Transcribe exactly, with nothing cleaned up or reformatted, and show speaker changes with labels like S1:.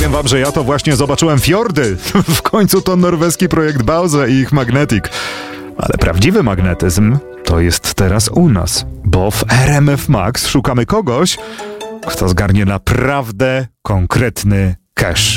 S1: Powiem wam, że ja to właśnie zobaczyłem fiordy. W końcu to norweski projekt Bause i ich Magnetic. Ale prawdziwy magnetyzm to jest teraz u nas, bo w R M F Max szukamy kogoś, kto zgarnie naprawdę konkretny cash.